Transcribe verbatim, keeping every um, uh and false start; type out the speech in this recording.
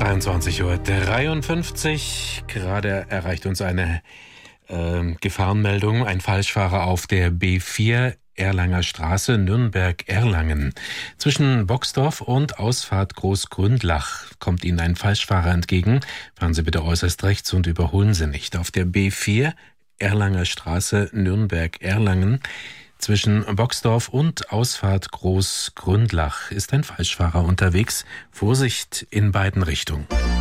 zweiundzwanzig Uhr dreiundfünfzig. Gerade erreicht uns eine äh, Gefahrenmeldung. Ein Falschfahrer auf der B vier Erlanger Straße, Nürnberg-Erlangen. Zwischen Boxdorf und Ausfahrt Großgründlach kommt Ihnen ein Falschfahrer entgegen. Fahren Sie bitte äußerst rechts und überholen Sie nicht. Auf der B vier Erlanger Straße, Nürnberg-Erlangen. Zwischen Boxdorf und Ausfahrt Großgründlach ist ein Falschfahrer unterwegs. Vorsicht in beiden Richtungen.